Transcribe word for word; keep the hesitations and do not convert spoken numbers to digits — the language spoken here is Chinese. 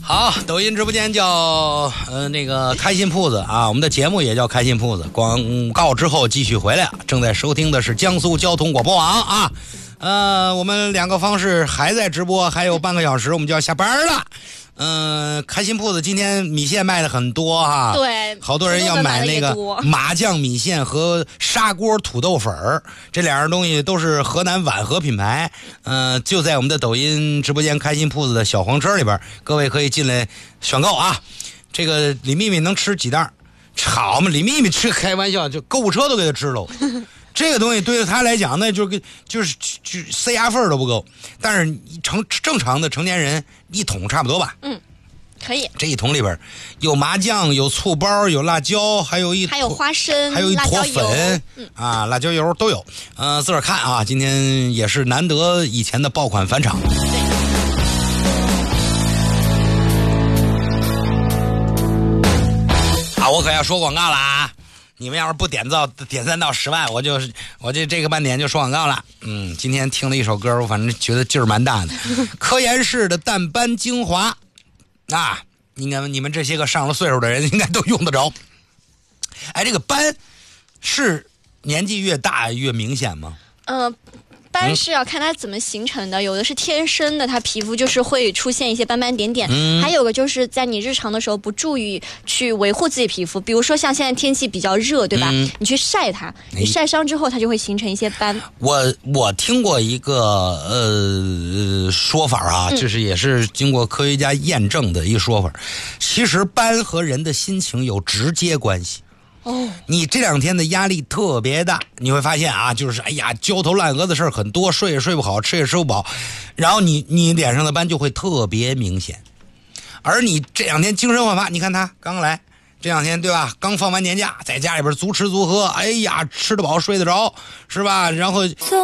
好，抖音直播间叫呃那个开心铺子啊，我们的节目也叫开心铺子。广告之后继续回来，正在收听的是江苏交通广播网啊。呃，我们两个方式还在直播，还有半个小时我们就要下班了。嗯、呃，开心铺子今天米线卖的很多哈， 对， 好多人要买那个麻酱米线和砂锅土豆粉儿，这两样东西都是河南碗和品牌。嗯、呃，就在我们的抖音直播间开心铺子的小黄车里边，各位可以进来选购啊。这个李秘密能吃几袋？好嘛，李秘密吃开玩笑，就购物车都给他吃了。这个东西对于他来讲呢，就跟就是就塞牙缝都不够，但是成正常的成年人一桶差不多吧。 嗯，可以。 这一桶里边有麻酱，有醋包，有辣椒，还有一还有花生， 还有一坨粉， 嗯啊，辣椒油都有。呃，自个儿看啊，今天也是难得以前的爆款返场。 对。 啊，我可要说广告了啊！你们要是不点赞点赞到十万，我就我这这个半点就说广告了。嗯，今天听了一首歌，我反正觉得劲儿蛮大的。科颜氏的淡斑精华啊，应该你们这些个上了岁数的人应该都用得着。哎，这个斑是年纪越大越明显吗？ 呃斑是要看它怎么形成的，有的是天生的，它皮肤就是会出现一些斑斑点点、嗯、还有个就是在你日常的时候不注意去维护自己皮肤，比如说像现在天气比较热，对吧、嗯、你去晒它，你晒伤之后它就会形成一些斑。 我我听过一个呃说法啊，这是也是经过科学家验证的一个说法、嗯、其实斑和人的心情有直接关系。 哦， 你这两天的压力特别大，你会发现啊，就是哎呀焦头烂额的事儿很多，睡也睡不好，吃也吃不饱，然后你你脸上的斑就会特别明显。而你这两天精神焕发，你看他刚来这两天对吧，刚放完年假，在家里边足吃足喝，哎呀吃得饱睡得着是吧，然后